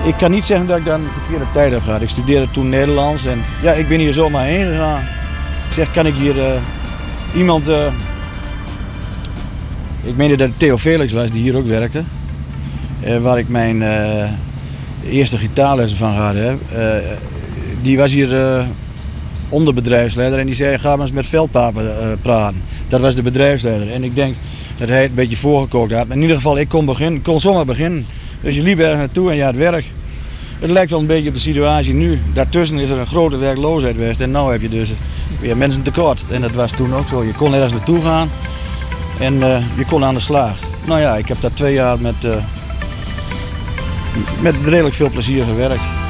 Ik kan niet zeggen dat ik daar een verkeerde tijd heb gehad. Ik studeerde toen Nederlands en ja, ik ben hier zomaar heen gegaan. Ik zeg, kan ik hier iemand... Ik meende dat het Theo Felix was, die hier ook werkte. Waar ik mijn eerste gitaarlessen van gehad heb. Die was hier onderbedrijfsleider en die zei, ga maar eens met Veldpapen praten. Dat was de bedrijfsleider. En ik denk dat hij het een beetje voorgekookt had. Maar in ieder geval, ik kon zomaar beginnen. Dus je liep ergens naartoe en je had werk. Het lijkt wel een beetje op de situatie nu. Daartussen is er een grote werkloosheid geweest. En nu heb je dus weer mensen tekort. En dat was toen ook zo. Je kon ergens naartoe gaan en je kon aan de slag. Nou ja, ik heb daar 2 jaar met redelijk veel plezier gewerkt.